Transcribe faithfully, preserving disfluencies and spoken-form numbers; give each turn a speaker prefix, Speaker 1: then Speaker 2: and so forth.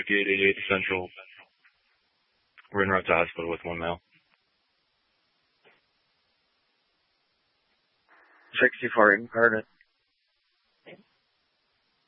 Speaker 1: fifty-eight eighty-eight Central. We're en route to hospital with one male.
Speaker 2: sixty-four Incarnate.